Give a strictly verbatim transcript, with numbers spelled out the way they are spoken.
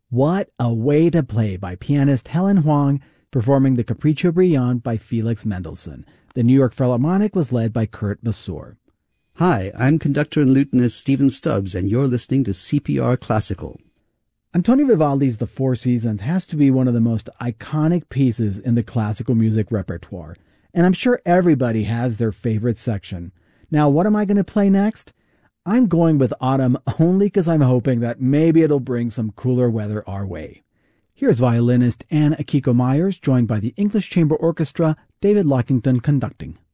What a Way to Play by pianist Helen Huang, performing the Capriccio Brilliant by Felix Mendelssohn. The New York Philharmonic was led by Kurt Masur. Hi, I'm conductor and lutenist Stephen Stubbs, and you're listening to C P R Classical. Antonio Vivaldi's The Four Seasons has to be one of the most iconic pieces in the classical music repertoire, and I'm sure everybody has their favorite section. Now, what am I going to play next? I'm going with Autumn only because I'm hoping that maybe it'll bring some cooler weather our way. Here's violinist Anne Akiko Myers, joined by the English Chamber Orchestra, David Lockington conducting.